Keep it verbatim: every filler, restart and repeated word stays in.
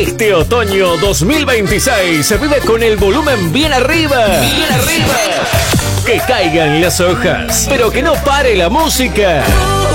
Este otoño dos mil veintiséis se vive con el volumen bien arriba. Bien arriba. Que caigan las hojas, pero que no pare la música.